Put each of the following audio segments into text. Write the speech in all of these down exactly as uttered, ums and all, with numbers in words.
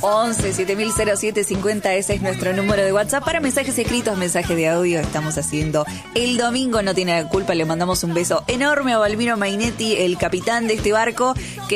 once siete mil siete cincuenta, ese es nuestro número de WhatsApp. Para mensajes escritos, mensajes de audio, estamos haciendo El Domingo No Tiene la Culpa. Le mandamos un beso enorme a Balbino Mainetti, el capitán de este barco,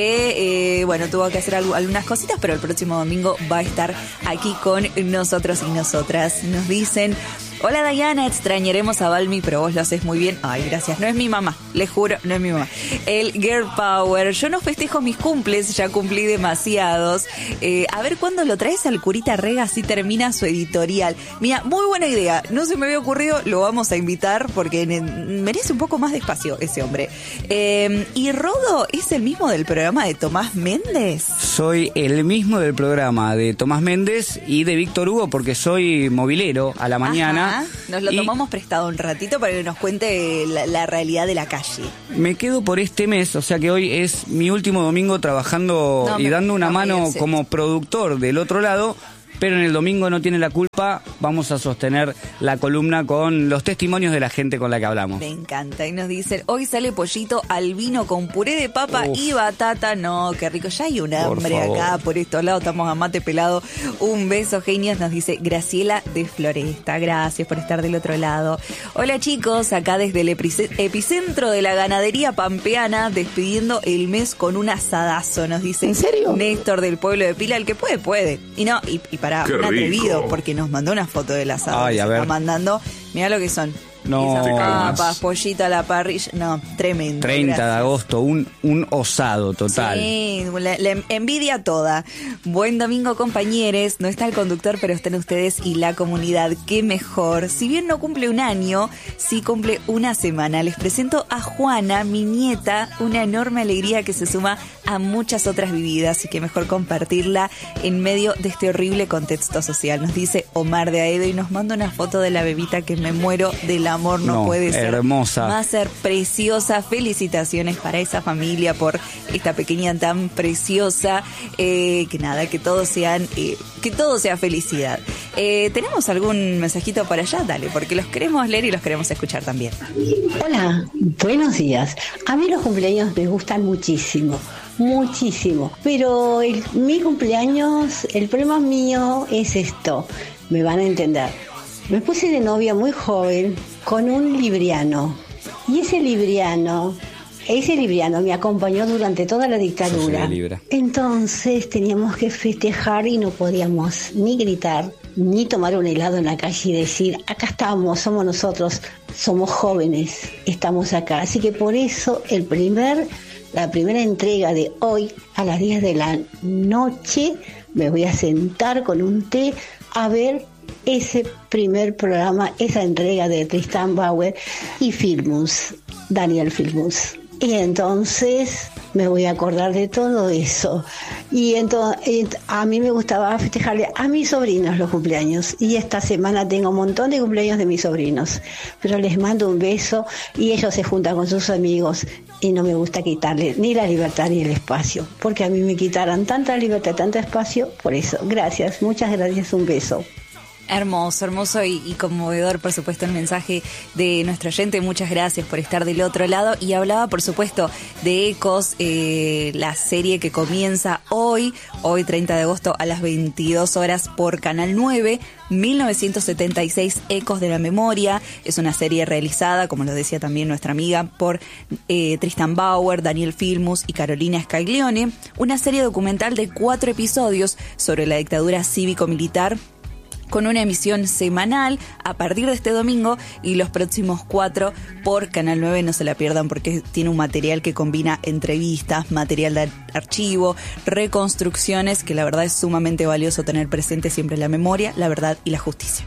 que, eh, bueno, tuvo que hacer algo, algunas cositas, pero el próximo domingo va a estar aquí con nosotros y nosotras. Nos dicen: hola Diana, extrañaremos a Balmi, pero vos lo haces muy bien. Ay, gracias. No es mi mamá, les juro, no es mi mamá. El Girl Power. Yo no festejo mis cumples, ya cumplí demasiados. Eh, a ver cuándo lo traes al Curita Rega, así termina su editorial. Mira, muy buena idea. No se me había ocurrido, lo vamos a invitar porque merece un poco más de espacio ese hombre. Eh, ¿Y Rodo es el mismo del programa de Tomás Méndez? Soy el mismo del programa de Tomás Méndez y de Víctor Hugo, porque soy movilero a la mañana. Ajá. Nos lo y tomamos prestado un ratito para que nos cuente la, la realidad de la calle. Me quedo por este mes, o sea que hoy es mi último domingo trabajando no, y me, dando una no mano como productor del otro lado. Pero en El Domingo No Tiene la Culpa vamos a sostener la columna con los testimonios de la gente con la que hablamos. Me encanta. Y nos dicen: hoy sale pollito al vino con puré de papa Uf. y batata. No, qué rico. Ya hay un hambre acá por estos lados. Estamos a mate pelado. Un beso, genios. Nos dice Graciela de Floresta. Gracias por estar del otro lado. Hola chicos, acá desde el epicentro de la ganadería pampeana, despidiendo el mes con un asadazo. Nos dice ¿En serio? Néstor del pueblo de Pila. El que puede, puede. Y no, y, y para un atrevido, porque nos mandó una foto del asado. Ay, a ver. Está mandando, mirá lo que son. No. Esas papas, pollito a la parrilla. No, tremendo. treinta gracias. de agosto, un, un osado total. Sí, la, la envidia toda. Buen domingo, compañeros. No está el conductor, pero están ustedes y la comunidad. Qué mejor. Si bien no cumple un año, sí cumple una semana. Les presento a Juana, mi nieta. Una enorme alegría que se suma a muchas otras vividas y que mejor compartirla en medio de este horrible contexto social. Nos dice Omar de Aedo y nos manda una foto de la bebita que me muero de la amor, no, no puede ser hermosa. Va a ser preciosa. Felicitaciones para esa familia por esta pequeña tan preciosa. Eh, que nada, que todo sean, eh, que todo sea felicidad. Eh, ¿Tenemos algún mensajito para allá? Dale, porque los queremos leer y los queremos escuchar también. Hola, buenos días. A mí los cumpleaños me gustan muchísimo. Muchísimo. Pero el, mi cumpleaños, el problema mío es esto. Me van a entender. Me puse de novia muy joven con un libriano. Y ese libriano, ese libriano me acompañó durante toda la dictadura. Entonces teníamos que festejar y no podíamos ni gritar, ni tomar un helado en la calle y decir, acá estamos, somos nosotros, somos jóvenes, estamos acá. Así que por eso el primer, la primera entrega de hoy a las diez de la noche me voy a sentar con un té a ver ese primer programa, esa entrega de Tristan Bauer y Filmus, Daniel Filmus. Y entonces me voy a acordar de todo eso. Y entonces a mí me gustaba festejarle a mis sobrinos los cumpleaños. Y esta semana tengo un montón de cumpleaños de mis sobrinos. Pero les mando un beso y ellos se juntan con sus amigos. Y no me gusta quitarle ni la libertad ni el espacio. Porque a mí me quitaran tanta libertad, tanto espacio. Por eso, gracias, muchas gracias, un beso. Hermoso, hermoso y, y conmovedor, por supuesto, el mensaje de nuestro oyente. Muchas gracias por estar del otro lado. Y hablaba, por supuesto, de Ecos, eh, la serie que comienza hoy, hoy treinta de agosto a las veintidós horas por Canal nueve, mil novecientos setenta y seis, Ecos de la Memoria. Es una serie realizada, como lo decía también nuestra amiga, por eh, Tristan Bauer, Daniel Filmus y Carolina Scaglione. Una serie documental de cuatro episodios sobre la dictadura cívico-militar, con una emisión semanal a partir de este domingo y los próximos cuatro por Canal nueve. No se la pierdan porque tiene un material que combina entrevistas, material de archivo, reconstrucciones, que la verdad es sumamente valioso tener presente siempre la memoria, la verdad y la justicia.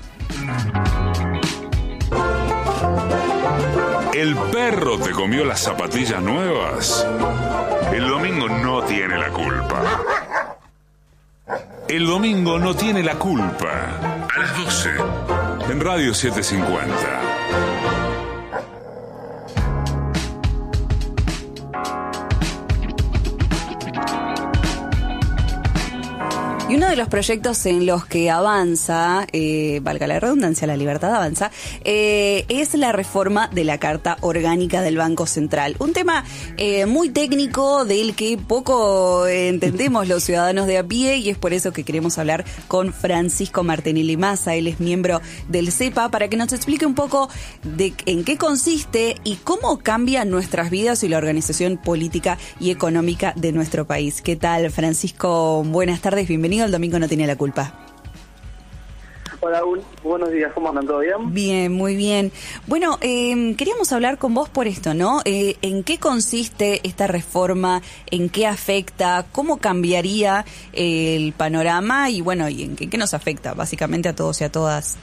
¿El perro te comió las zapatillas nuevas? El domingo no tiene la culpa. El domingo no tiene la culpa. A las doce, en Radio setecientos cincuenta. Y uno de los proyectos en los que avanza, eh, valga la redundancia, la libertad avanza, eh, es la reforma de la Carta Orgánica del Banco Central. Un tema eh, muy técnico del que poco entendemos los ciudadanos de a pie, y es por eso que queremos hablar con Francisco Martinelli Massa. Él es miembro del CEPA, para que nos explique un poco de en qué consiste y cómo cambia nuestras vidas y la organización política y económica de nuestro país. ¿Qué tal, Francisco? Buenas tardes, bienvenido. El domingo no tiene la culpa. Hola, un, buenos días, ¿cómo andan? ¿Todo bien? Bien, muy bien. Bueno, eh, queríamos hablar con vos por esto, ¿no? Eh, ¿En qué consiste esta reforma? ¿En qué afecta? ¿Cómo cambiaría eh, el panorama? Y bueno, ¿y en qué, qué nos afecta básicamente a todos y a todas?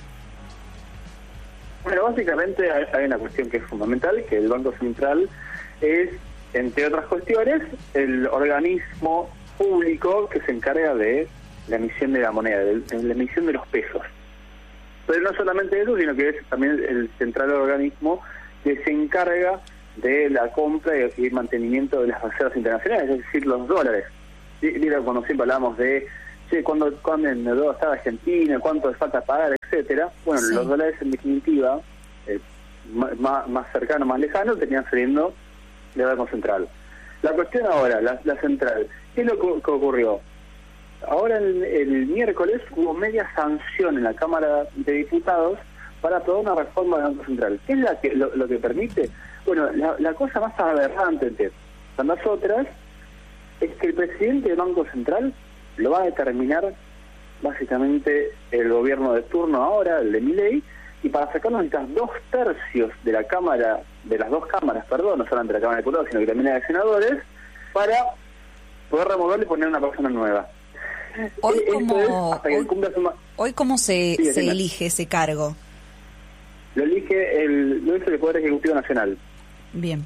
Bueno, básicamente hay, hay una cuestión que es fundamental, que el Banco Central es, entre otras cuestiones, el organismo público que se encarga de la emisión de la moneda, de, de la emisión de los pesos. Pero no solamente eso, sino que es también el central organismo que se encarga de la compra y el mantenimiento de las reservas internacionales, es decir, los dólares. Mira, cuando siempre hablamos de sí, cuándo el dólar está Argentina, cuánto le falta pagar, etcétera. Bueno, sí. Los dólares en definitiva, eh, más, más cercano, más lejano, tenían saliendo del Banco Central. La cuestión ahora, la, la central, ¿qué es lo que, que ocurrió? Ahora el, el miércoles hubo media sanción en la Cámara de Diputados para aprobar una reforma del Banco Central. ¿Qué es la que, lo, lo que permite? Bueno, la, la cosa más aberrante entre las otras es que el presidente del Banco Central lo va a determinar básicamente el gobierno de turno ahora, el de Milei, y para sacarnos necesitas dos tercios de la Cámara, de las dos cámaras, perdón, no solamente de la Cámara de Diputados, sino que también de senadores, para poder removerle y poner una persona nueva. Hoy cómo, hoy, hoy cómo se, sí, se elige ese cargo. Lo elige el, lo elige el Poder Ejecutivo Nacional. Bien.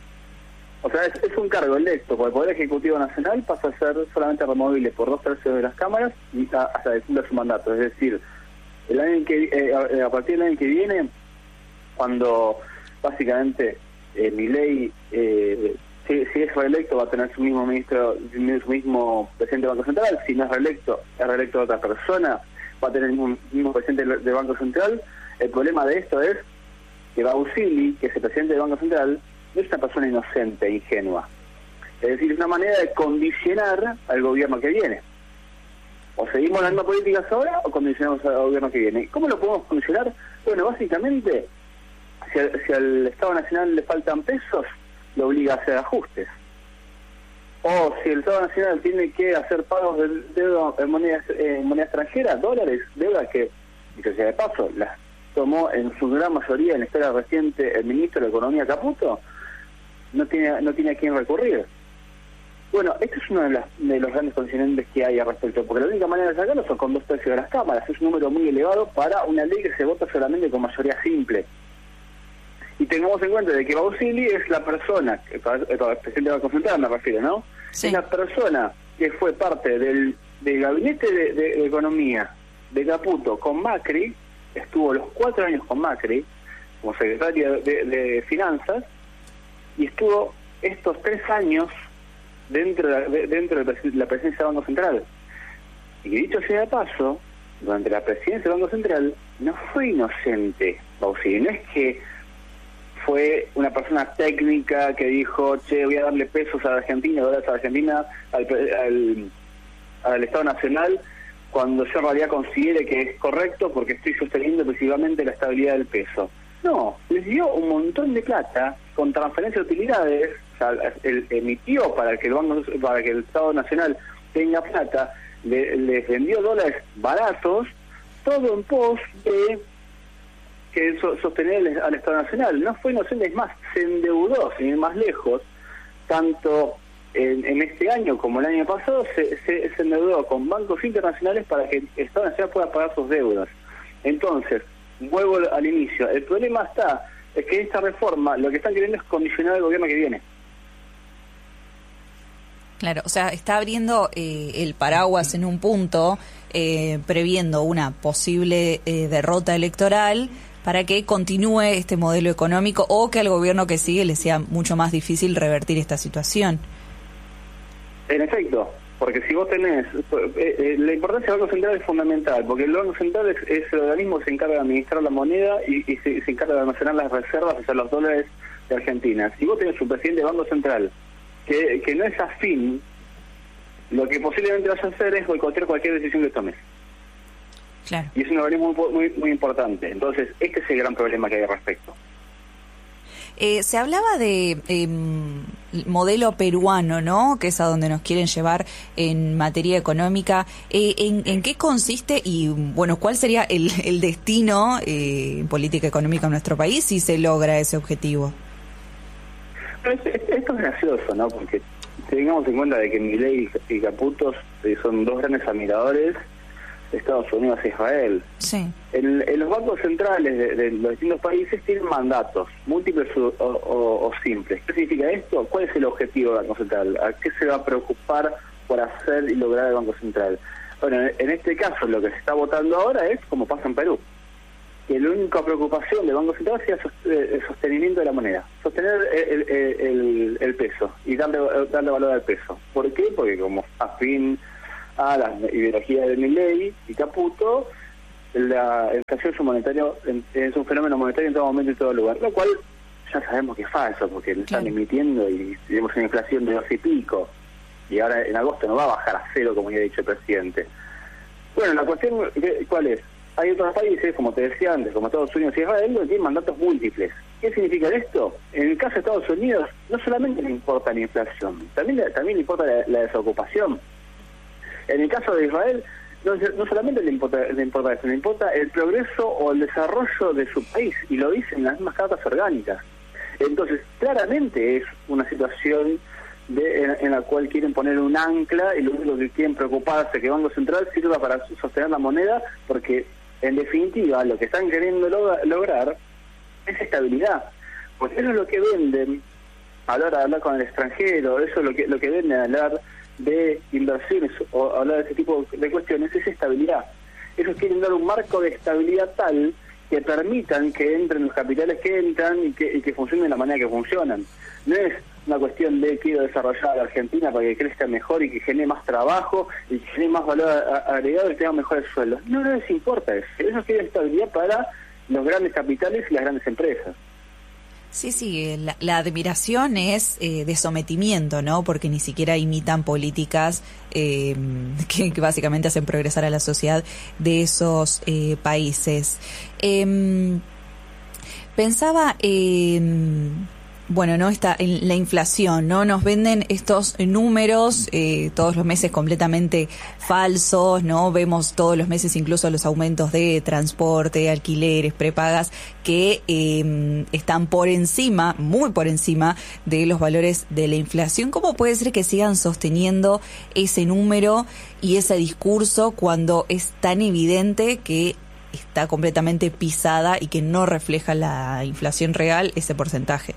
O sea, es, es un cargo electo por el Poder Ejecutivo Nacional, pasa a ser solamente removible por dos tercios de las cámaras y a, hasta que cumpla su mandato. Es decir, el año que eh, a, a partir del año que viene, cuando básicamente eh, Milei eh, Si, si es reelecto, va a tener su mismo ministro, su mismo presidente del Banco Central. Si no es reelecto, es reelecto de otra persona, va a tener el mismo, mismo presidente del Banco Central. El problema de esto es que Bausili, que es el presidente del Banco Central, no es una persona inocente e ingenua. Es decir, es una manera de condicionar al gobierno que viene. O seguimos las mismas políticas ahora o condicionamos al gobierno que viene. ¿Cómo lo podemos condicionar? Bueno, básicamente, si, a, si al Estado Nacional le faltan pesos, lo obliga a hacer ajustes. O si el Estado Nacional tiene que hacer pagos de deuda en moneda, eh, moneda extranjera, dólares, deuda que, dicho sea de paso, las tomó en su gran mayoría en la historia reciente el ministro de Economía Caputo, no tiene no tiene a quién recurrir. Bueno, este es uno de, las, de los grandes condicionantes que hay al respecto, porque la única manera de sacarlo son con dos tercios de las cámaras. Es un número muy elevado para una ley que se vota solamente con mayoría simple. Y tengamos en cuenta de que Bausili es la persona, el presidente del Banco Central me refiero, ¿no? Sí. Es la persona que fue parte del, del gabinete de, de, de Economía de Caputo con Macri, estuvo los cuatro años con Macri como secretario de, de, de Finanzas, y estuvo estos tres años dentro de, dentro de la presidencia del Banco Central. Y dicho sea de paso, durante la presidencia del Banco Central no fue inocente Bausili, no es que fue una persona técnica que dijo, che, voy a darle pesos a Argentina, dólares a Argentina, al, al, al Estado Nacional, cuando yo en realidad considere que es correcto porque estoy sosteniendo exclusivamente la estabilidad del peso. No, les dio un montón de plata con transferencia de utilidades, o sea, el, emitió para que el banco, para que el Estado Nacional tenga plata, le, les vendió dólares baratos, todo en pos de que sostener al Estado Nacional. No fue inocente, es más, se endeudó, sin ir más lejos, tanto en, en este año como el año pasado, se, se, se endeudó con bancos internacionales para que el Estado Nacional pueda pagar sus deudas. Entonces, vuelvo al inicio, el problema está, es que esta reforma lo que están queriendo es condicionar al gobierno que viene. Claro, o sea, está abriendo eh, el paraguas en un punto, eh, previendo una posible eh, derrota electoral, para que continúe este modelo económico o que al gobierno que sigue le sea mucho más difícil revertir esta situación. En efecto, Porque si vos tenés... Eh, eh, la importancia del Banco Central es fundamental, porque el Banco Central es, es el organismo que se encarga de administrar la moneda y, y se, se encarga de almacenar las reservas, o sea, los dólares de Argentina. Si vos tenés un presidente del Banco Central que, que no es afín, lo que posiblemente vaya a hacer es boicotear cualquier decisión que tomes. Claro. Y es un organismo muy, muy, muy importante. Entonces, este es el gran problema que hay al respecto. Eh, se hablaba de eh, modelo peruano, ¿no? Que es a donde nos quieren llevar en materia económica. Eh, ¿en, ¿En qué consiste y, bueno, cuál sería el, el destino eh, en política económica en nuestro país si se logra ese objetivo? Pero esto es gracioso, ¿no? Porque tengamos en cuenta de que Milei y Caputo son dos grandes admiradores de Estados Unidos e Israel. Sí. En, en los bancos centrales de, de los distintos países tienen mandatos, múltiples o, o, o simples. ¿Qué significa esto? ¿Cuál es el objetivo del Banco Central? ¿A qué se va a preocupar por hacer y lograr el Banco Central? Bueno, en este caso lo que se está votando ahora es como pasa en Perú. Que la única preocupación del Banco Central sea el sostenimiento de la moneda, sostener el, el, el, el peso y darle, darle valor al peso. ¿Por qué? Porque como afín a la ideología de Milei y Caputo, la inflación es un, monetario, es un fenómeno monetario en todo momento y en todo lugar, lo cual ya sabemos que es falso, porque lo están emitiendo y tenemos una inflación de dos y pico, y ahora en agosto no va a bajar a cero, como ya ha dicho el presidente. Bueno, la cuestión, ¿cuál es? Hay otros países, como te decía antes, como Estados Unidos y Israel, que tienen mandatos múltiples. ¿Qué significa esto? En el caso de Estados Unidos, no solamente le importa la inflación, también, también le importa la, la desocupación. En el caso de Israel, no, no solamente le importa, le importa eso, le importa el progreso o el desarrollo de su país, y lo dicen las mismas cartas orgánicas. Entonces, claramente es una situación de, en, en la cual quieren poner un ancla, y lo único que quieren preocuparse es que el Banco Central sirva para sostener la moneda, porque en definitiva lo que están queriendo log lograr es estabilidad, porque eso es lo que venden a la hora de hablar con el extranjero, eso es lo que, lo que venden a hablar de inversiones o hablar de ese tipo de cuestiones, es estabilidad. Ellos quieren dar un marco de estabilidad tal que permitan que entren los capitales que entran y que, y que funcionen de la manera que funcionan. No es una cuestión de quiero desarrollar a la Argentina para que crezca mejor y que genere más trabajo y que genere más valor agregado y que tenga mejores sueldos. No, no les importa eso. Ellos quieren estabilidad para los grandes capitales y las grandes empresas. Sí, sí, la, la admiración es eh, de sometimiento, ¿no? Porque ni siquiera imitan políticas eh, que, que básicamente hacen progresar a la sociedad de esos eh, países. Eh, pensaba en... Bueno, no está en la inflación, ¿no? Nos venden estos números eh, todos los meses completamente falsos, ¿no? Vemos todos los meses incluso los aumentos de transporte, alquileres, prepagas, que eh, están por encima, muy por encima de los valores de la inflación. ¿Cómo puede ser que sigan sosteniendo ese número y ese discurso cuando es tan evidente que está completamente pisada y que no refleja la inflación real ese porcentaje?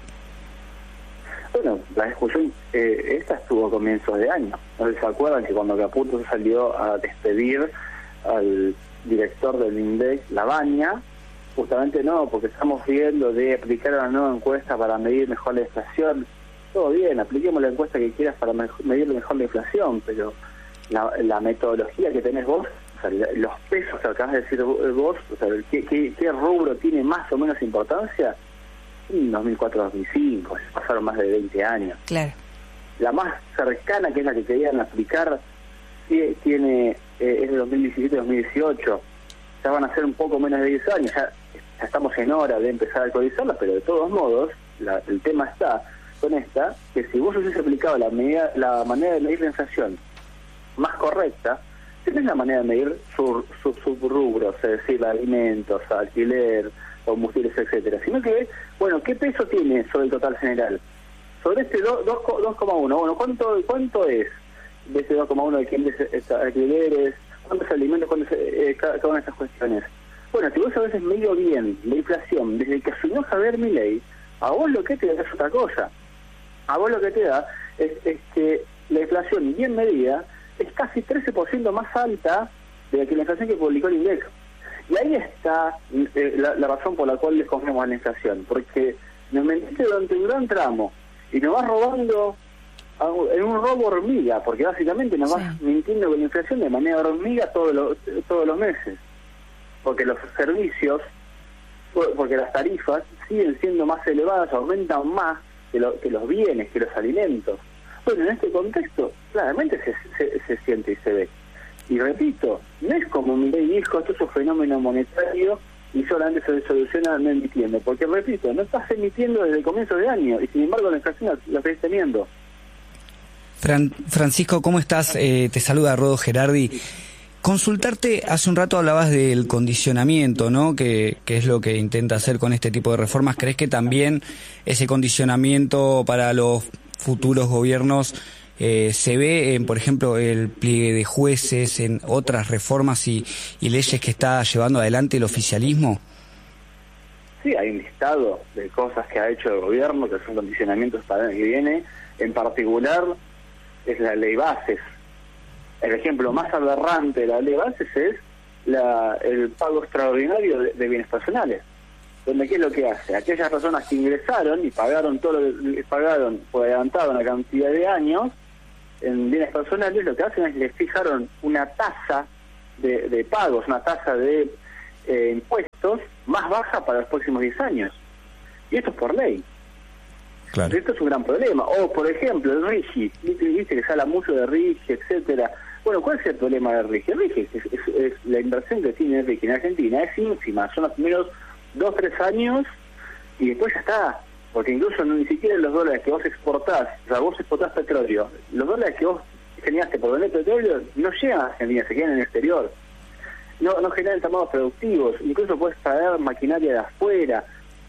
Bueno, la discusión eh, esta estuvo a comienzos de año. ¿No se acuerdan que cuando Caputo salió a despedir al director del INDEC, Lavagna, justamente no, porque estamos viendo de aplicar una nueva encuesta para medir mejor la inflación? Todo bien, apliquemos la encuesta que quieras para medir mejor la inflación, pero la, la metodología que tenés vos, o sea, los pesos que acabas de decir vos, o sea, ¿qué, qué, qué rubro tiene más o menos importancia? En dos mil cuatro a dos mil cinco, pasaron más de veinte años. Claro. La más cercana, que es la que querían aplicar, tiene eh, es de dos mil diecisiete a dos mil dieciocho. Ya van a ser un poco menos de diez años, ya, ya estamos en hora de empezar a actualizarla, pero de todos modos, la, el tema está con esta, que si vos hubiese aplicado la, medida, la manera de medir la inflación más correcta, tenés la manera de medir sus su, su rubros, es decir, alimentos, alquiler, combustibles, etcétera, sino que, bueno, ¿qué peso tiene sobre el total general? Sobre este dos coma uno, bueno, ¿cuánto cuánto es de ese dos coma uno de quién es alquileres, cuántos alimentos, cuántos, eh, cada, cada una de estas cuestiones? Bueno, si vos a veces medio bien la inflación, desde que asumió Javier Milei, a vos lo que te da es otra cosa. A vos lo que te da es, es que la inflación bien medida es casi trece por ciento más alta de la que la inflación que publicó el INDEC. Y ahí está eh, la, la razón por la cual desconfiamos a la inflación, porque nos mentiste durante un gran tramo y nos vas robando en un robo hormiga, porque básicamente nos sí. vas mintiendo con la inflación de manera hormiga todos los, todos los meses. Porque los servicios, porque las tarifas siguen siendo más elevadas, aumentan más que, lo, que los bienes, que los alimentos. Bueno, en este contexto, claramente se, se, se siente y se ve. Y repito, no es como Milei dijo, esto es un fenómeno monetario y solamente se soluciona no emitiendo. Porque, repito, no estás emitiendo desde el comienzo de año y sin embargo la inflación la, la estás teniendo. Fran, Francisco, ¿cómo estás? Eh, te saluda Rodo Gerardi. Consultarte, hace un rato hablabas del condicionamiento, ¿no? Que, que es lo que intenta hacer con este tipo de reformas. ¿Crees que también ese condicionamiento para los futuros gobiernos eh, se ve en, por ejemplo, el pliegue de jueces, en otras reformas y, y leyes que está llevando adelante el oficialismo? Sí, hay un listado de cosas que ha hecho el gobierno que son condicionamientos para el año que viene. En particular es la ley bases. El ejemplo más aberrante de la ley bases es la, el pago extraordinario de, de bienes personales, donde ¿qué es lo que hace? Aquellas personas que ingresaron y pagaron todo lo que pagaron por adelantado una cantidad de años en bienes personales, lo que hacen es que les fijaron una tasa de, de pagos, una tasa de eh, impuestos más baja para los próximos diez años. Y esto es por ley. Claro. Esto es un gran problema. O, por ejemplo, el RIGI, viste que se habla mucho de RIGI, etcétera. Bueno, ¿cuál es el problema del RIGI? El RIGI es, es, es la inversión que tiene el RIGI en Argentina es ínfima, son los primeros dos, tres años y después ya está. Porque incluso no, ni siquiera los dólares que vos exportás, o sea, vos exportás petróleo, los dólares que vos generaste por vender petróleo no llegan a Argentina, se quedan en el exterior. No, no generan tramados productivos, incluso puedes traer maquinaria de afuera.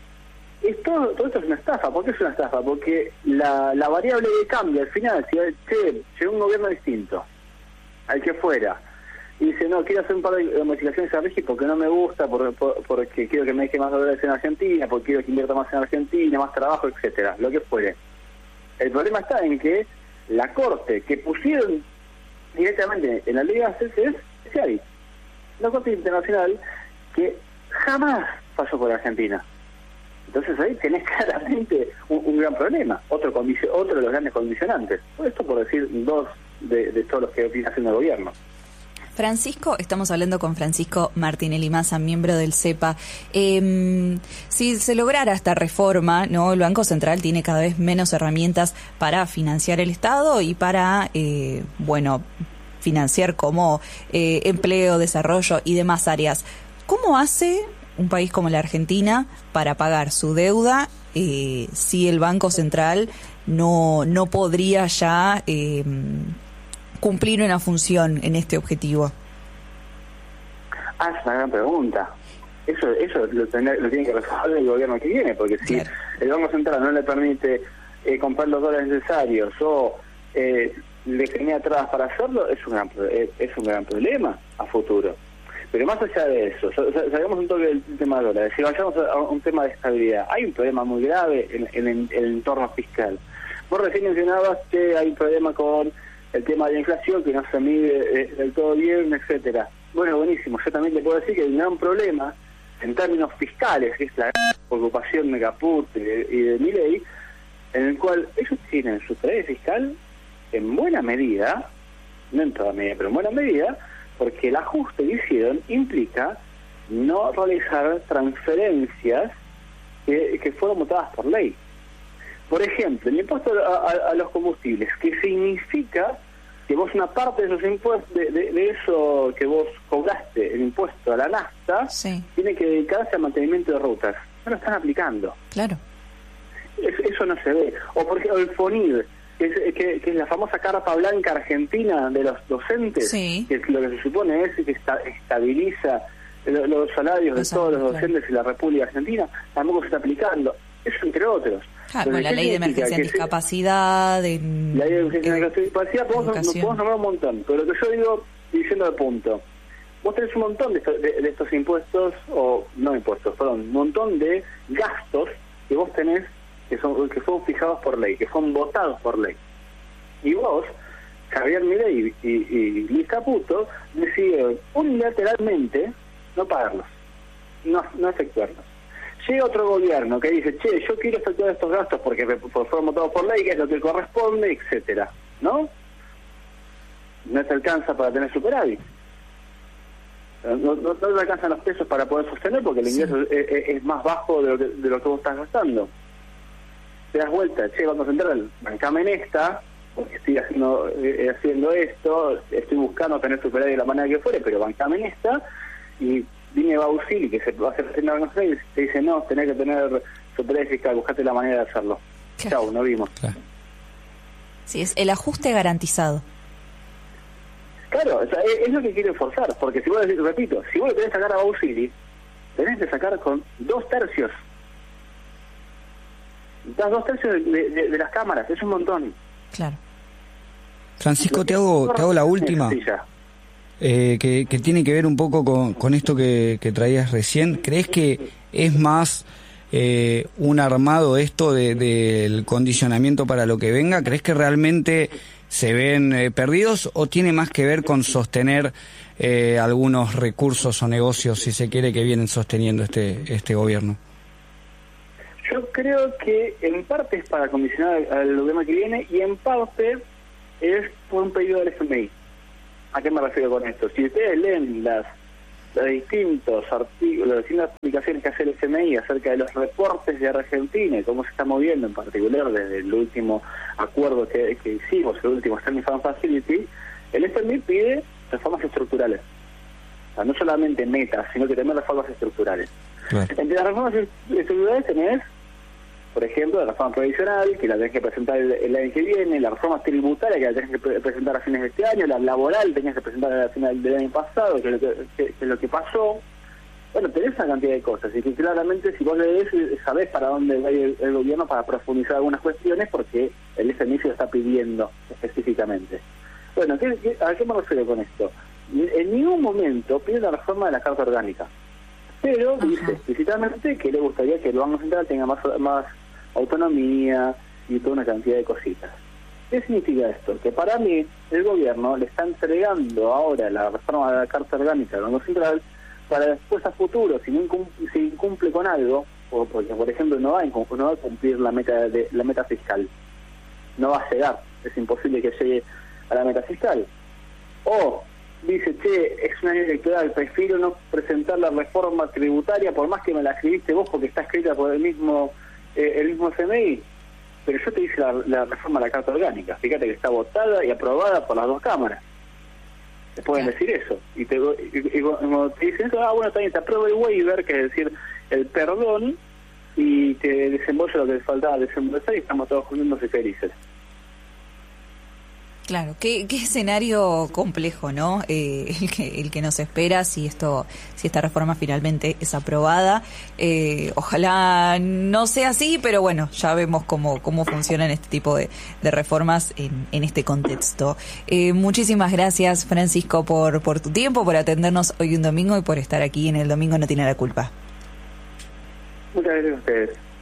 Es todo, todo esto es una estafa. ¿Por qué es una estafa? Porque la, la variable de cambio al final, si che, llegó un gobierno distinto al que fuera y dice, no, quiero hacer un par de modificaciones a RIGI porque no me gusta, por, por, porque quiero que me deje más dólares en Argentina, porque quiero que invierta más en Argentina, más trabajo, etcétera, lo que fuere. El problema está en que la Corte que pusieron directamente en la ley de bases es C I A I, la Corte Internacional que jamás pasó por Argentina. Entonces ahí tenés claramente un, un gran problema, otro condicio, otro de los grandes condicionantes. Esto por decir dos de, de todos los que viene haciendo el gobierno. Francisco, estamos hablando con Francisco Martinelli Massa, miembro del CEPA. Eh, si se lograra esta reforma, no, el Banco Central tiene cada vez menos herramientas para financiar el Estado y para, eh, bueno, financiar como eh, empleo, desarrollo y demás áreas. ¿Cómo hace un país como la Argentina para pagar su deuda eh, si el Banco Central no, no podría ya eh, cumplir una función en este objetivo? Ah, es una gran pregunta. Eso eso lo, ten, lo tiene que resolver el gobierno que viene, porque si claro. el Banco Central no le permite eh, comprar los dólares necesarios o eh, le genera trabas para hacerlo, es un gran es un gran problema a futuro. Pero más allá de eso, salgamos un toque del tema de dólares, si vayamos a un tema de estabilidad, hay un problema muy grave en, en, en el entorno fiscal. Vos recién mencionabas que hay un problema con el tema de la inflación, que no se mide eh, del todo bien, etcétera. Bueno, buenísimo, yo también te puedo decir que hay un gran problema en términos fiscales, que es la preocupación de Caput y de, y de Milei, en el cual ellos tienen su tarea fiscal en buena medida, no en toda medida, pero en buena medida, porque el ajuste que hicieron implica no realizar transferencias que, que fueron votadas por ley. Por ejemplo, el impuesto a, a, a los combustibles, que significa que vos una parte de esos impuestos, de, de, de eso que vos cobraste, el impuesto a la nafta, sí. tiene que dedicarse al mantenimiento de rutas. No lo están aplicando. Claro. Es, eso no se ve. O por ejemplo el FONID, que es, que, que es la famosa carta blanca argentina de los docentes, sí. que lo que se supone es que esta, estabiliza lo, los salarios los de todos los docentes claro. de la República Argentina, tampoco se está aplicando. Eso entre otros. Claro, la ley de emergencia en discapacidad, de la ley de emergencia en discapacidad, podemos, nos podemos nombrar un montón, pero lo que yo digo, diciendo el punto, vos tenés un montón de, estos, de, de estos impuestos, o no impuestos, perdón, un montón de gastos que vos tenés que son que fueron fijados por ley, que fueron votados por ley. Y vos, Javier Milei y, y, y Luis Caputo, decidieron unilateralmente no pagarlos, no, no efectuarlos. llega otro gobierno que dice, che, yo quiero efectuar estos gastos porque me fueron votados por ley, que es lo que corresponde, etcétera, ¿no? No te alcanza para tener superávit. No, no, no te alcanzan los pesos para poder sostener porque el ingreso sí. es, es, es más bajo de lo, que, de lo que vos estás gastando. Te das vuelta, che, Banco Central, bancame en esta, porque estoy haciendo, eh, haciendo esto, estoy buscando tener superávit de la manera que fuere, pero bancame en esta, y viene Bausili, que se va a hacer haciendo Banco Central, y te dice, no, tenés que tener superávit fiscal, buscate la manera de hacerlo. Claro. Chau, nos vimos. Claro. Sí, es el ajuste garantizado. Claro, o sea, es, es lo que quieren forzar, porque si vos, repito, si vos lo querés sacar a Bausili, tenés que sacar con dos tercios. Das dos tercios de, de, de las cámaras, es un montón. Claro. Francisco, te hago, te hago la última, eh, que, que tiene que ver un poco con, con esto que, que traías recién. ¿Crees que es más eh, un armado esto de, del condicionamiento para lo que venga? ¿Crees que realmente se ven eh, perdidos o tiene más que ver con sostener eh, algunos recursos o negocios, si se quiere, que vienen sosteniendo este este gobierno? Yo creo que en parte es para condicionar al gobierno que viene y en parte es por un pedido del F M I. ¿A qué me refiero con esto? Si ustedes leen las, los distintos artículos, las distintas publicaciones que hace el F M I acerca de los reportes de Argentina y cómo se está moviendo, en particular desde el último acuerdo que, que hicimos, el último Standing Fund Facility, el F M I pide reformas estructurales. O sea, no solamente metas, sino que también reformas estructurales. Claro. Entre las reformas estructurales tenés, por ejemplo, la reforma provisional, que la tenés que presentar el, el año que viene, la reforma tributaria, que la tenés que pre presentar a fines de este año, la laboral tenías que presentar a final del año pasado, que es lo que, que, que, es lo que pasó. Bueno, tenés una cantidad de cosas, y que claramente si vos lees, sabés para dónde va el, el gobierno para profundizar algunas cuestiones, porque el F M I se lo está pidiendo específicamente. Bueno, ¿qué, qué, ¿a qué me refiero con esto? En ningún momento pide la reforma de la Carta Orgánica, pero Ajá. dice explícitamente que le gustaría que el Banco Central tenga más, más autonomía y toda una cantidad de cositas. ¿Qué significa esto? Que para mí el gobierno le está entregando ahora la reforma de la Carta Orgánica al Banco Central para después a futuro, si no incumple, si incumple con algo, o porque por ejemplo no va a, no va a cumplir la meta de la meta fiscal, no va a llegar, es imposible que llegue a la meta fiscal, o dice, che, es una ley electoral, prefiero no presentar la reforma tributaria por más que me la escribiste vos porque está escrita por el mismo eh, el mismo F M I, pero yo te hice la, la reforma de la Carta Orgánica, fíjate que está votada y aprobada por las dos cámaras. Te pueden decir eso, y te, y, y, y cuando te dicen eso, ah, bueno, también te apruebo el waiver, que es decir, el perdón, y te desembolso lo que les faltaba desembolsar y estamos todos juntos y felices. Claro, qué, qué escenario complejo, ¿no? Eh, el que el que nos espera si esto, si esta reforma finalmente es aprobada. Eh, ojalá no sea así, pero bueno, ya vemos cómo cómo funcionan este tipo de, de reformas en, en este contexto. Eh, muchísimas gracias, Francisco, por por tu tiempo, por atendernos hoy un domingo y por estar aquí en El Domingo No Tiene la Culpa. Muchas gracias a ustedes.